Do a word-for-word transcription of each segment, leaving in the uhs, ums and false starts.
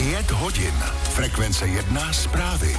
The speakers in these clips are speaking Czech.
Pět hodin. Frekvence jedna zprávy.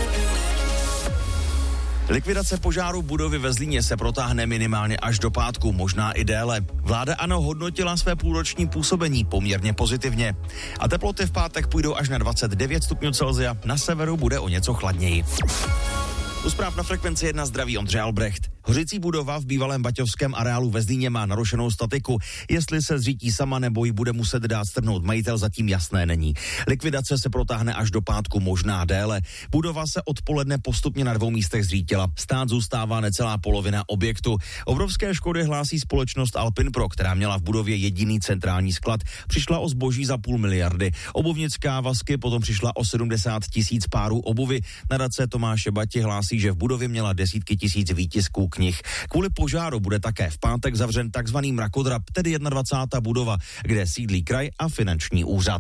Likvidace požáru budovy ve Zlíně se protáhne minimálně až do pátku, možná i déle. Vláda ANO hodnotila své půlroční působení poměrně pozitivně. A teploty v pátek půjdou až na dvacet devět stupňů Celsia, na severu bude o něco chladněji. U zpráv na Frekvenci jedna zdraví Ondřej Albrecht. Hořící budova v bývalém baťovském areálu ve Zlíně má narušenou statiku. Jestli se zřítí sama nebo ji bude muset dát strhnout majitel, zatím jasné není. Likvidace se protáhne až do pátku, možná déle. Budova se odpoledne postupně na dvou místech zřítila. Stát zůstává necelá polovina objektu. Obrovské škody hlásí společnost Alpinpro, která měla v budově jediný centrální sklad. Přišla o zboží za půl miliardy. Obuvnická Vasky potom přišla o sedmdesát tisíc párů obuvy. Nadace Tomáše Bati hlásí, že v budově měla desítky tisíc výtisků knih. Kvůli požáru bude také v pátek zavřen takzvaný mrakodrap, tedy dvacátá jedna budova, kde sídlí kraj a finanční úřad.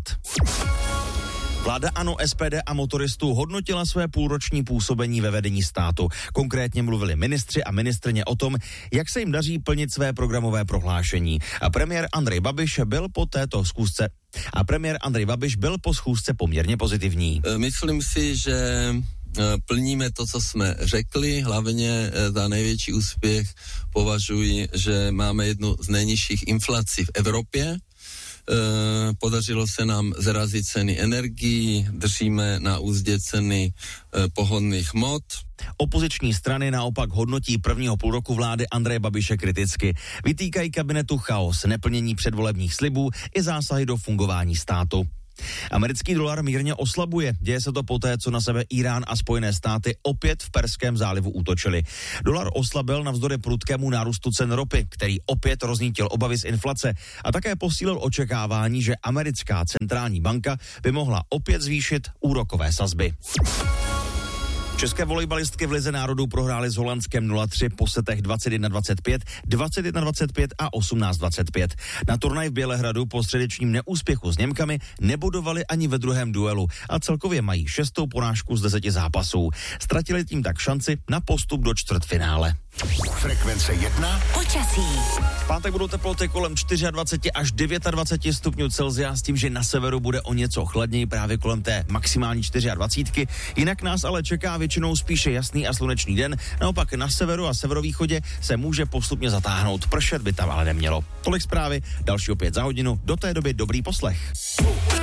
Vláda ANO, S P D a motoristů hodnotila své půlroční působení ve vedení státu. Konkrétně mluvili ministři a ministryně o tom, jak se jim daří plnit své programové prohlášení. A premiér Andrej Babiš byl po této schůzce a premiér Andrej Babiš byl po schůzce poměrně pozitivní. Myslím si, že plníme to, co jsme řekli, hlavně za největší úspěch považuji, že máme jednu z nejnižších inflací v Evropě. Podařilo se nám zrazit ceny energií, držíme na úzdě ceny pohonných hmot. Opoziční strany naopak hodnotí prvního půlroku vlády Andreje Babiše kriticky. Vytýkají kabinetu chaos, neplnění předvolebních slibů i zásahy do fungování státu. Americký dolar mírně oslabuje. Děje se to poté, co na sebe Irán a Spojené státy opět v Perském zálivu útočili. Dolar oslabil navzdory prudkému nárůstu cen ropy, který opět roznítil obavy z inflace a také posílil očekávání, že americká centrální banka by mohla opět zvýšit úrokové sazby. České volejbalistky v Lize národů prohrály s Holandskem nula tři po setech dvacet jedna dvacet pět, dvacet jedna dvacet pět a osmnáct dvacet pět. Na turnaj v Bělehradu po středečním neúspěchu s Němkami nebodovali ani ve druhém duelu a celkově mají šestou porážku z deseti zápasů. Ztratili tím tak šanci na postup do čtvrtfinále. Frekvence jedna. Počasí. V pátek budou teploty kolem dvacet čtyři až dvacet devět stupňů Celsia s tím, že na severu bude o něco chladněji právě kolem té maximální dvacet čtyři. Jinak nás ale čeká většinou spíše jasný a slunečný den. Naopak na severu a severovýchodě se může postupně zatáhnout. Pršet by tam ale nemělo. Tolik zprávy, další opět za hodinu. Do té doby dobrý poslech.